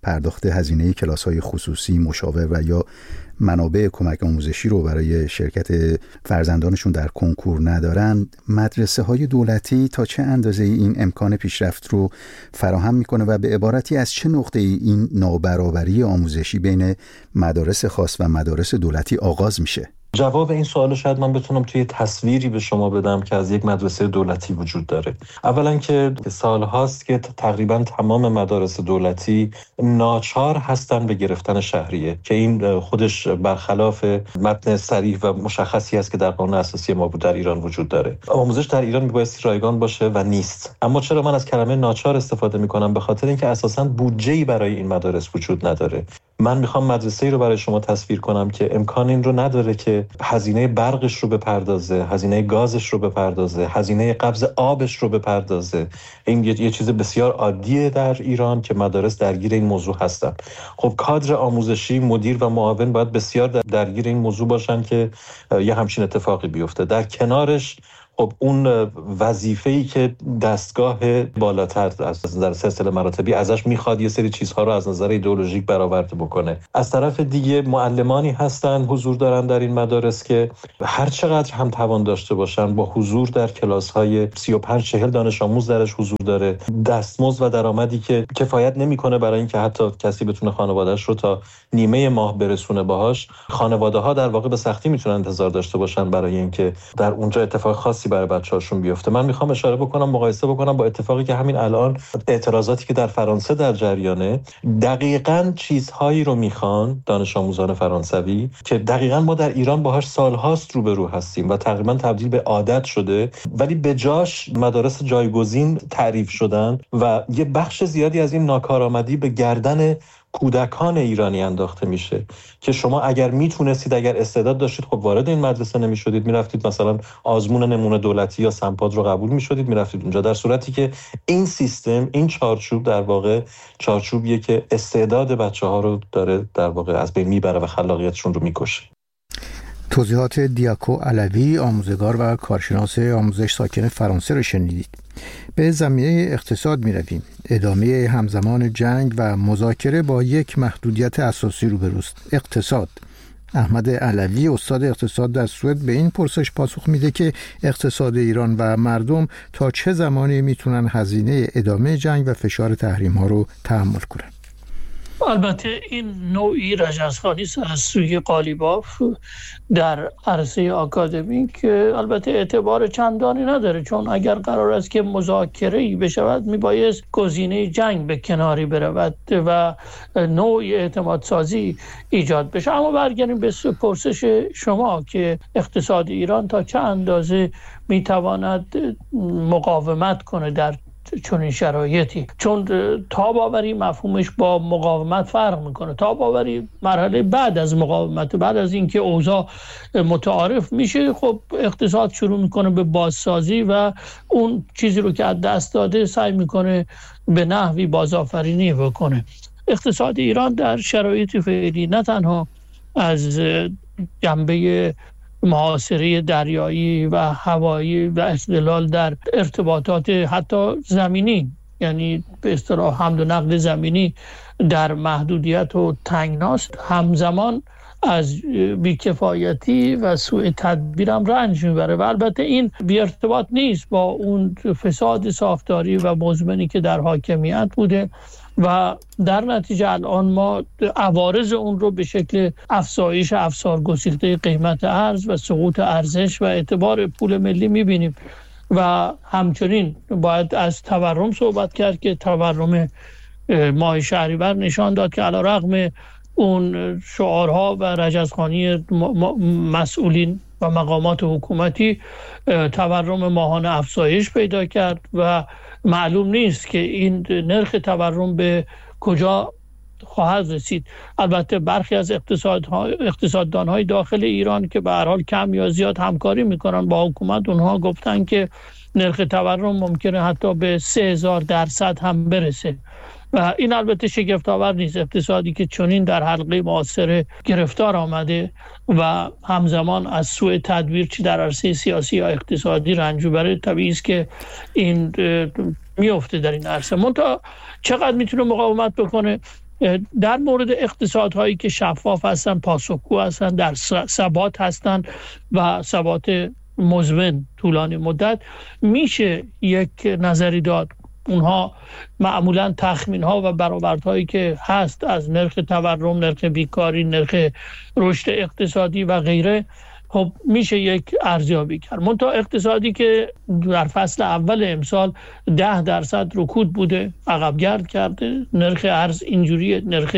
پرداخت هزینه کلاس‌های خصوصی، مشاور و یا منابع کمک آموزشی رو برای شرکت فرزندانشون در کنکور ندارن، مدرسه‌های دولتی تا چه اندازه این امکان پیشرفت رو فراهم میکنه و به عبارتی از چه نقطه‌ای این نابرابری آموزشی بین مدارس خاص و مدارس دولتی آغاز میشه؟ جواب این سوال شاید من بتونم توی تصویری به شما بدم که از یک مدرسه دولتی وجود داره. اولا که سال هاست که تقریبا تمام مدارس دولتی ناچار هستن به گرفتن شهریه که این خودش برخلاف متن صریح و مشخصی است که در قانون اساسی ما در ایران وجود داره. آموزش در ایران میبایستی رایگان باشه و نیست. اما چرا من از کلمه ناچار استفاده میکنم؟ به خاطر اینکه اساساً بودجه‌ای برای این مدارس وجود نداره. من میخوام مدرسه‌ای رو برای شما تصویر کنم که امکان این رو نداره که هزینه برقش رو بپردازه، هزینه گازش رو بپردازه، هزینه قبض آبش رو بپردازه. این یه, یه چیز بسیار عادیه در ایران که مدارس درگیر این موضوع هستن. خب کادر آموزشی، مدیر و معاون باید بسیار درگیر این موضوع باشن که یه همچین اتفاقی بیفته. در کنارش خب اون وظیفه‌ای که دستگاه بالاتر از نظر سلسله مراتبی ازش میخواد یه سری چیزها رو از نظر ایدئولوژیک برآورده بکنه. از طرف دیگه معلمانی هستن حضور دارن در این مدارس که هر چقدر هم توان داشته باشن با حضور در کلاس‌های سی و پنج چهل دانش آموز درش حضور داره، دستمزد و درآمدی که کفایت نمیکنه برای اینکه حتی کسی بتونه خانواده‌اش رو تا نیمه ماه برسونه باهاش. خانواده‌ها در واقع به سختی میتونن انتظار داشته باشن برای اینکه در اونجا اتفاق خاصی برای بچه‌هاشون بیفته. من میخوام اشاره بکنم، مقایسه بکنم با اتفاقی که همین الان اعتراضاتی که در فرانسه در جریانه، دقیقاً چیزهایی رو میخوان دانش آموزان فرانسوی که دقیقاً ما در ایران باهاش سالهاست روبرو هستیم و تقریباً تبدیل به عادت شده، ولی به جاش مدارس جایگزین تعریف شدن و یه بخش زیادی از این ناکارآمدی به گردن کودکان ایرانی انداخته میشه که شما اگر میتونستید، اگر استعداد داشتید، خب وارد این مدرسه نمیشدید، میرفتید مثلا آزمون نمونه دولتی یا سمپاد رو قبول میشدید، میرفتید اونجا، در صورتی که این سیستم، این چارچوب در واقع چارچوبیه که استعداد بچه‌ها رو داره در واقع از بین میبره و خلاقیتشون رو میکشه. توضیحات دیاکو علوی، آموزگار و کارشناس آموزش ساکن فرانسه رو شنیدید. به زمینه اقتصاد می رویم. ادامه همزمان جنگ و مذاکره با یک محدودیت اساسی روبروست: اقتصاد. احمد علوی، استاد اقتصاد در سوئد، به این پرسش پاسخ میده که اقتصاد ایران و مردم تا چه زمانی میتونن هزینه ادامه جنگ و فشار تحریم ها رو تحمل کنن. البته این نوعی رجزخوانی از سوی قالیباف در عرصه آکادمیک البته اعتبار چندانی نداره، چون اگر قرار است که مذاکره‌ای بشود میبایست گزینه جنگ به کناری برود و نوعی اعتماد سازی ایجاد بشه. اما برگردیم به پرسش شما که اقتصاد ایران تا چه اندازه میتواند مقاومت کنه در چون این شرایطی، چون تاب‌آوری مفهومش با مقاومت فرق میکنه. تاب‌آوری مرحله بعد از مقاومت، بعد از اینکه اوضاع متعارف میشه، خب اقتصاد شروع میکنه به بازسازی و اون چیزی رو که از دست داده سعی میکنه به نحوی بازآفرینی بکنه. اقتصاد ایران در شرایط فعلی نه تنها از جنبه محاصره دریایی و هوایی و اختلال در ارتباطات حتی زمینی، یعنی به اصطلاح حمل و نقل زمینی در محدودیت و تنگناست، همزمان از بیکفایتی و سوء تدبیر هم رنج میبره و البته این بی ارتباط نیست با اون فساد ساختاری و مزمنی که در حاکمیت بوده و در نتیجه الان ما عوارض اون رو به شکل افزایش افسار گسیخته قیمت ارز و سقوط ارزش و اعتبار پول ملی میبینیم و همچنین باید از تورم صحبت کرد که تورم ماه شهریور نشان داد که علیرغم اون شعارها و رجزخوانی مسئولین و مقامات حکومتی، تورم ماهانه افزایش پیدا کرد و معلوم نیست که این نرخ تورم به کجا خواهد رسید. البته برخی از اقتصاددان‌های داخل ایران که به هر حال کم یا زیاد همکاری میکنن با حکومت، اونها گفتن که نرخ تورم ممکنه حتی به سه هزار درصد هم برسه و این البته شگفت‌آور نیست. اقتصادی که چنین در حلقه معاصره گرفتار آمده و همزمان از سوء تدبیر چی در عرصه سیاسی یا اقتصادی رنج بره، طبیعی است که این میفته در این عرصه. منتها چقدر میتونه مقاومت بکنه؟ در مورد اقتصادهایی که شفاف هستن، پاسخگو هستن، در ثبات هستن و ثبات مزمن طولانی مدت، میشه یک نظری داد. اونها معمولا تخمین ها و برآوردهایی که هست از نرخ تورم، نرخ بیکاری، نرخ رشد اقتصادی و غیره، خب میشه یک ارزیابی کرد. منتها اقتصادی که در فصل اول امسال ده درصد رکود بوده، عقب گرد کرده، نرخ ارز اینجوری، نرخ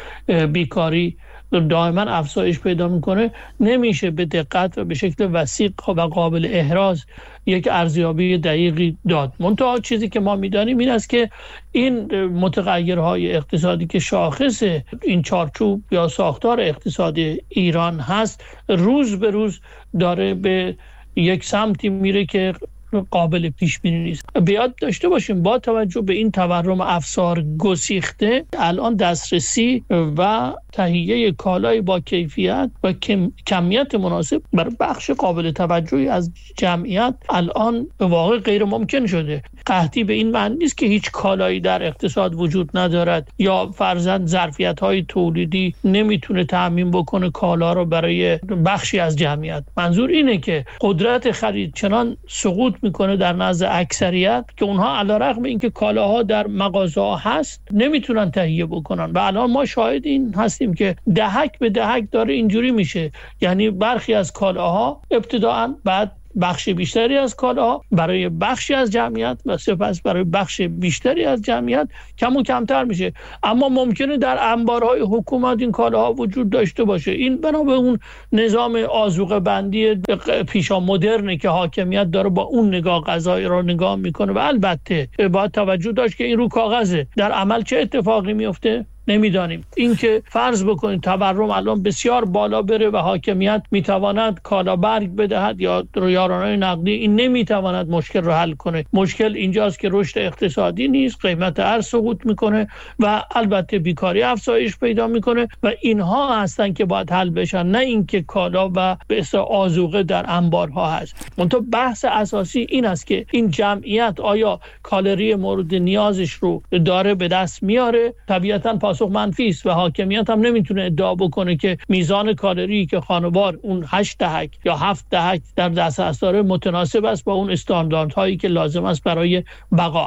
بیکاری دائما افزایش پیدا میکنه، نمیشه به دقت و به شکل وثیق و قابل احراز یک ارزیابی دقیقی داد. منتها چیزی که ما میدانیم این است که این متغیرهای اقتصادی که شاخص این چارچوب یا ساختار اقتصادی ایران هست، روز به روز داره به یک سمتی میره که قابل پیش بینی نیست. بیاد داشته باشیم با توجه به این تورم افسار گسیخته، الان دسترسی و تهیه کالای با کیفیت و کم، کمیت مناسب برای بخش قابل توجهی از جمعیت الان به واقع غیر ممکن شده. قحطی به این معنی نیست که هیچ کالایی در اقتصاد وجود ندارد یا فرضاً ظرفیت‌های تولیدی نمیتونه تامین بکنه کالا رو برای بخشی از جمعیت. منظور اینه که قدرت خرید چنان سقوط میکنه در نزد اکثریت که اونها علیرغم اینکه کالاها در مغازه‌ها هست نمیتونن تهیه بکنن و الان ما شاهد این هستیم که دهک به دهک داره اینجوری میشه. یعنی برخی از کالاها ابتداءً، بعد بخش بیشتری از کالاها برای بخشی از جمعیت و سپس برای بخش بیشتری از جمعیت کم و کمتر میشه. اما ممکنه در انبارهای حکومت این کالاها وجود داشته باشه. این بنا به اون نظام آذوقه بندی پیشا مدرنه که حاکمیت داره با اون نگاه قضایی را نگاه میکنه و البته باید توجه داشت که این رو کاغذه، در عمل چه اتفاقی میفته نمیدانیم. اینکه فرض بکنید تورم الان بسیار بالا بره و حاکمیت میتواند کالا برگ بدهد یا یارانه نقدی، این نمیتواند مشکل رو حل کنه. مشکل اینجاست که رشد اقتصادی نیست، قیمت ارز سقوط میکنه و البته بیکاری افزایش پیدا میکنه و اینها هستن که باید حل بشن، نه اینکه کالا و به اصطلاح آذوقه در انبارها هست. منتها بحث اساسی این است که این جمعیت آیا کالری مورد نیازش رو داره به دست میاره؟ طبیعتاً پاسخ منفی است و حاکمیت هم نمیتونه ادعا بکنه که میزان کالری که خانوار اون هشت دهک یا هفت دهک در دسترس داره متناسب است با اون استانداردهایی که لازم است برای بقا.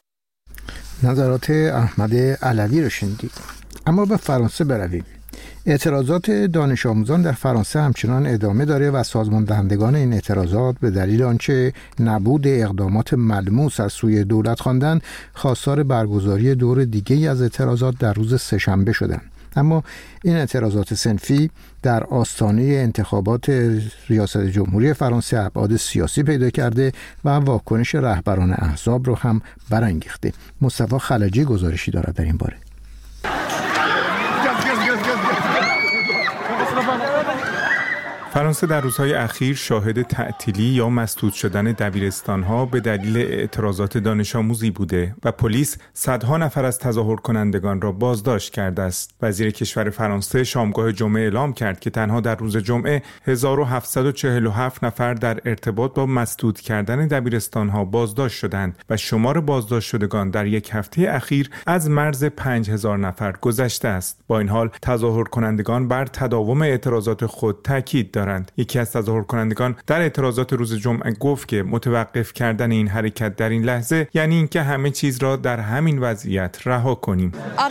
نظرات احمد علوی رو شنیدید. اما به فرانسه برویم. اعتراضات دانش آموزان در فرانسه همچنان ادامه داره و سازمان دهندگان این اعتراضات به دلیل آنچه نبود اقدامات ملموس از سوی دولت خواندند خواستار برگزاری دور دیگه‌ای از اعتراضات در روز سه‌شنبه شدند. اما این اعتراضات صنفی در آستانه انتخابات ریاست جمهوری فرانسه ابعاد سیاسی پیدا کرده و واکنش رهبران احزاب رو هم برانگیخته. مصطفی خلجی گزارشی دارد در این باره. فرانسه در روزهای اخیر شاهد تعطیلی یا مسدود شدن دبیرستان‌ها به دلیل اعتراضات دانش آموزی بوده و پلیس صدها نفر از تظاهر کنندگان را بازداشت کرده است. وزیر کشور فرانسه شامگاه جمعه اعلام کرد که تنها در روز جمعه هزار و هفتصد و چهل و هفت نفر در ارتباط با مسدود کردن دبیرستان‌ها بازداشت شدند و شمار بازداشت شدگان در یک هفته اخیر از مرز پنج هزار نفر گذشته است. با این حال تظاهر کنندگان بر تداوم اعتراضات خود تاکید دارند. یکی از تظاهر کنندگان در اعتراضات روز جمعه گفت که متوقف کردن این حرکت در این لحظه یعنی اینکه همه چیز را در همین وضعیت رها کنیم.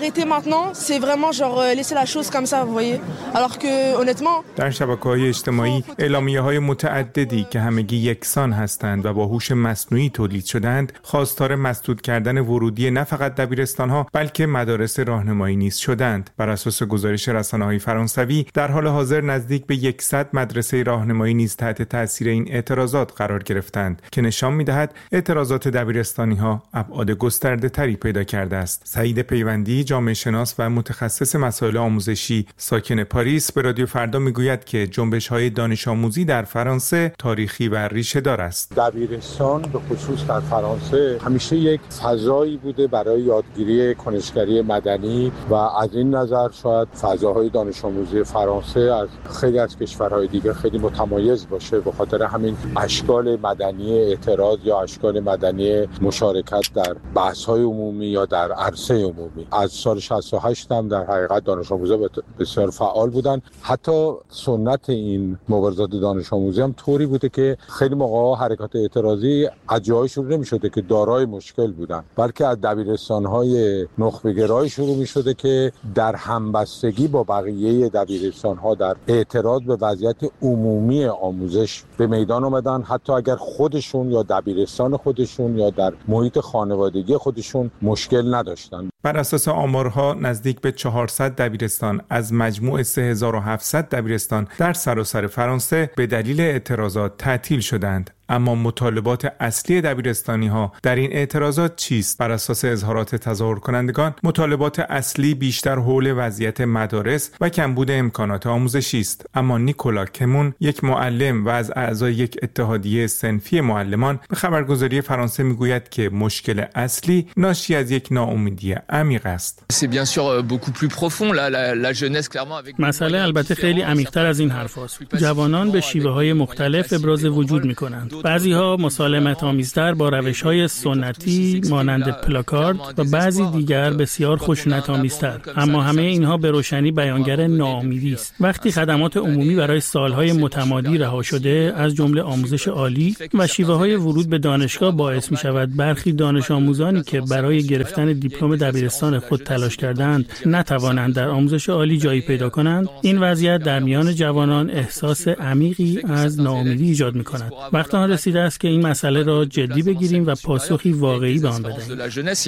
در شبکه‌های اجتماعی اعلامیه‌های متعددی که همگی یکسان هستند و با هوش مصنوعی تولید شدند خواستار مسدود کردن ورودی نه فقط دبیرستان‌ها بلکه مدارس راهنمایی نیز شدند. بر اساس گزارش رسانه‌های فرانسوی در حال حاضر نزدیک به صد مدرسه راهنمایی نیز تحت تاثیر این اعتراضات قرار گرفتند که نشان می‌دهد اعتراضات دبیرستانی‌ها ابعاد گسترده‌تری پیدا کرده است. سعید پیوندی، جامعه شناس و متخصص مسائل آموزشی ساکن پاریس، به رادیو فردا میگوید که جنبش‌های دانش آموزی در فرانسه تاریخی و ریشه‌دار است. دبیرستان به خصوص در فرانسه همیشه یک فضایی بوده برای یادگیری کنشگری مدنی و از این نظر شاید فضاهای دانش آموزی فرانسه از خیلی از کشورهای دیگه خیلی متمایز باشه. به خاطر همین اشکال مدنی اعتراض یا اشکال مدنی مشارکت در بحث‌های عمومی یا در عرصه عمومی از سال شصت و هشت هم در حقیقت دانش آموزا بسیار فعال بودن. حتی سنت این مبارزات دانش آموزی هم طوری بوده که خیلی موقع‌ها حرکات اعتراضی از جایی شروع نمی‌شده که دارای مشکل بودن، بلکه از دبیرستان‌های نخبه‌گرای شروع می‌شده که در همبستگی با بقیه دبیرستان‌ها در اعتراض به وضعیت عمومی آموزش به میدان اومدن، حتی اگر خودشون یا دبیرستان خودشون یا در محیط خانوادگی خودشون مشکل نداشتن. بر اساس آمارها نزدیک به چهارصد دبیرستان از مجموع سه هزار و هفتصد دبیرستان در سراسر فرانسه به دلیل اعتراضات تعطیل شدند. اما مطالبات اصلی دبیرستانی ها در این اعتراضات چیست؟ بر اساس اظهارات تظاهر کنندگان مطالبات اصلی بیشتر حول وضعیت مدارس و کمبود امکانات آموزشی است. اما نیکولا کمون، یک معلم و از اعضای یک اتحادیه صنفی معلمان، به خبرگزاری فرانسه میگوید که مشکل اصلی ناشی از یک ناامیدی عمیق است. مسئله البته خیلی عمیق‌تر از این حرف است. جوانان به شیوه‌های مختلف ابراز وجود می‌کنند. بعضی‌ها مسالمت آمیزتر با روش‌های سنتی مانند پلاکارد و بعضی دیگر بسیار خشونت آمیزتر. اما همه اینها به روشنی بیانگر ناامیدی است. وقتی خدمات عمومی برای سالهای متمادی رها شده، از جمله آموزش عالی و شیوه‌های ورود به دانشگاه باعث می‌شود برخی دانش آموزانی که برای گرفتن دیپلم دبیرستان خود تلاش کردند نتوانند در آموزش عالی جایی پیدا کنند، این وضعیت در میان جوانان احساس عمیقی از ناامیدی ایجاد می‌کند. وقتی آن رسیده است که این مسئله را جدی بگیریم و پاسخی واقعی به آن بدهیم.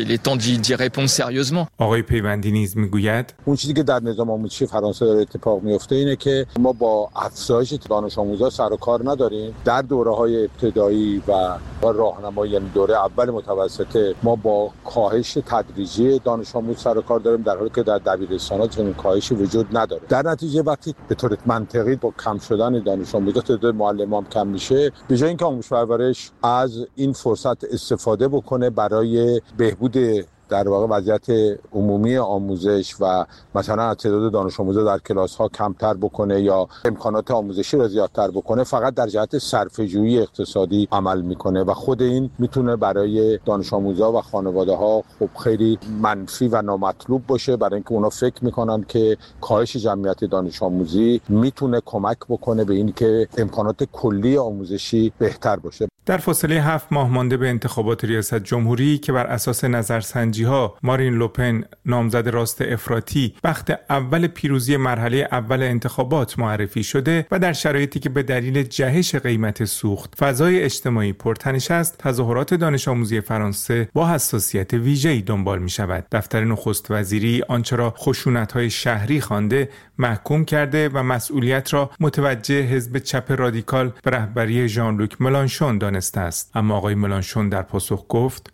آقای پیوندی نیز میگوید اون چیزی که در نظام آموزشی فرانسه داره اتفاق میفته اینه که ما با افزایش دانش آموزا سر و کار نداریم. در دوره‌های ابتدایی و راهنمایی، یعنی دوره اول متوسطه، ما با کاهش تدریجی دانش آموز سر و کار داریم، در حالی که در دبیرستان‌ها چنین کاهشی وجود نداره. در نتیجه وقتی به طور منطقی با کم شدن دانش آموزا تعداد معلمان کم میشه، به جای اینکه آموزش پرورش از این فرصت استفاده بکنه برای بهبود در واقع وضعیت عمومی آموزش و مثلا تعداد دانش آموزا در کلاس‌ها کمتر بکنه یا امکانات آموزشی رو زیادتر بکنه، فقط در جهت صرفه‌جویی اقتصادی عمل میکنه و خود این میتونه برای دانش آموزا و خانواده‌ها خب خیلی منفی و نامطلوب باشه، برای اینکه اونا فکر میکنن که کاهش جمعیت دانش آموزی میتونه کمک بکنه به این که امکانات کلی آموزشی بهتر باشه. در فاصله هفت ماه مانده به انتخابات ریاست جمهوری که بر اساس نظرسنجی ها مارین لوپن نامزد راست افراطی بخت اول پیروزی مرحله اول انتخابات معرفی شده و در شرایطی که به دلیل جهش قیمت سوخت فضای اجتماعی پرتنش است، تظاهرات دانش آموزی فرانسه با حساسیت ویژه‌ای دنبال می شود. دفتر نخست وزیری آنچه را خشونت‌های شهری خوانده محکوم کرده و مسئولیت را متوجه حزب چپ رادیکال به رهبری ژان لوک ملانشون دانسته است. اما آقای ملانشون در پاسخ گفت: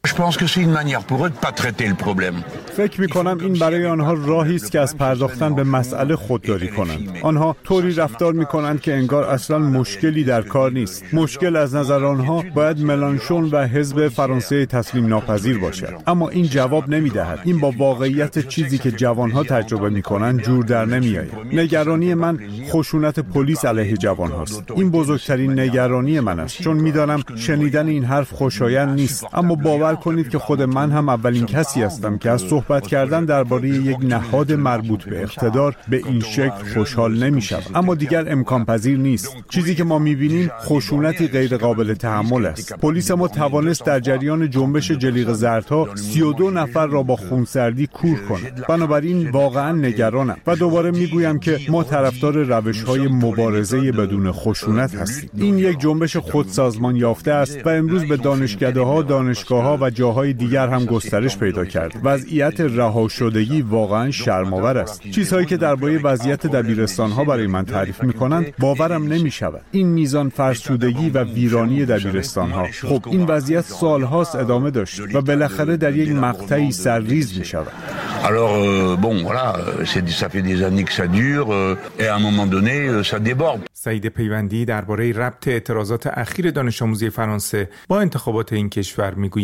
فکر می‌کنم این برای آنها راهی است که از پرداختن به مسئله خودداری کنند. آنها طوری رفتار می‌کنند که انگار اصلا مشکلی در کار نیست. مشکل از نظر آنها باید ملانشون و حزب فرانسه تسلیم ناپذیر باشد. اما این جواب نمی‌دهد. این با واقعیت چیزی که جوانها تجربه می‌کنند جور در نمی‌آید. نگرانی من خشونت پلیس علیه جوانهاست. این بزرگترین نگرانی من است، چون می‌دانم شنیدن این حرف خوشایند نیست. اما باور کنید که خود من هم اولین کسی هستم که از صحبت کردن درباره یک نهاد مربوط به اقتدار به این شکل خوشحال نمی‌شوم. اما دیگر امکان پذیر نیست. چیزی که ما می‌بینیم خشونتی غیر قابل تحمل است. پلیس ما توانست در جریان جنبش جلیقه زردها سی و دو نفر را با خونسردی کور کند. بنابراین واقعا نگرانم و دوباره میگویم که ما طرفدار روش‌های مبارزه بدون خشونت هستیم. این یک جنبش خودسازمان یافته است و امروز به دانشکده‌ها، دانشگاه‌ها و جاهای دیگر هم گسترش پیدا کرد. وضعیت رها شدگی واقعا شرم‌آور است. چیزهایی که درباره وضعیت دبیرستان‌ها برای من تعریف می‌کنند باورم نمی‌شود. این میزان فرسودگی و ویرانی دبیرستان‌ها، خب این وضعیت سال‌هاست ادامه داشت و بالاخره در یک مقطعی سرریز می‌شود. Alors euh, bon voilà, c'est ça fait des années que ça dure euh, et à un moment donné euh, ça déborde. سعید پیوندی درباره ربط اعتراضات اخیر دانش آموزی فرانسه با انتخابات این کشور میگوید: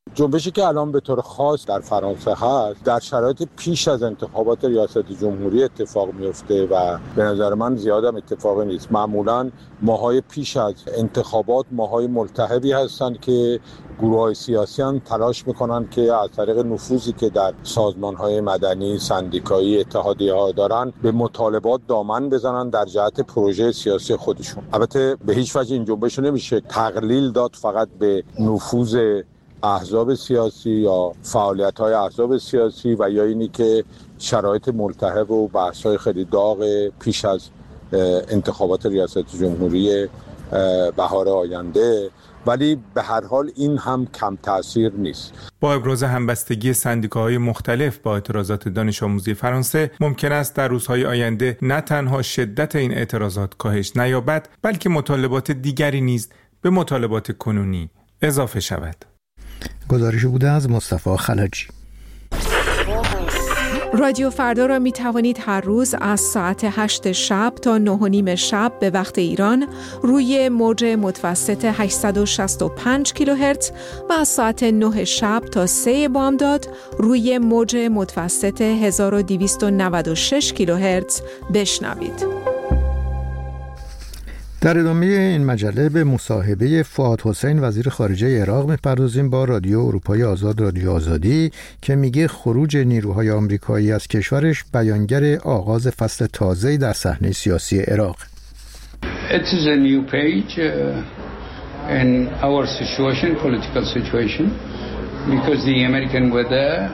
جنبشی که الان به طور خاص در فرانسه هست در شرایط پیش از انتخابات ریاست جمهوری اتفاق میفته و به نظر من زیادم اتفاقی نیست. معمولاً ماهای پیش از انتخابات ماهای ملتهبی هستند که گروه‌های سیاسی هم تلاش میکنن که از طریق نفوذی که در سازمان‌های مدنی، سندیکایی، اتحادیه‌ها دارن به مطالبات دامن بزنن در جهت پروژه سیاسی خودشون. البته به هیچ وجه این جنبش نمیشه تقلیل داد فقط به نفوذ احزاب سیاسی یا فعالیت‌های احزاب سیاسی و یا اینی که شرایط ملتهب و بحث‌های خیلی داغ پیش از انتخابات ریاست جمهوری بهار آینده، ولی به هر حال این هم کم تأثیر نیست. با ابراز همبستگی سندیکاهای مختلف با اعتراضات دانش آموزی فرانسه ممکن است در روزهای آینده نه تنها شدت این اعتراضات کاهش نیابد، بلکه مطالبات دیگری نیز به مطالبات کنونی اضافه شود. گزارش بوده از مصطفی خلجی. رادیو فردا را می توانید هر روز از ساعت هشت شب تا نه و نیم شب به وقت ایران روی موج متوسط هشتصد و شصت و پنج کیلوهرتز و از ساعت نه شب تا سه بامداد روی موج متوسط هزار و دویست و نود و شش کیلوهرتز بشنوید. در ادامه این مجله به مصاحبه فؤاد حسین وزیر خارجه عراق می‌پردازیم با رادیو اروپای آزاد، رادیو آزادی، که میگه خروج نیروهای آمریکایی از کشورش بیانگر آغاز فصل تازه‌ای در صحنه سیاسی عراق. It is a new page uh, in our situation, political situation, because the American were there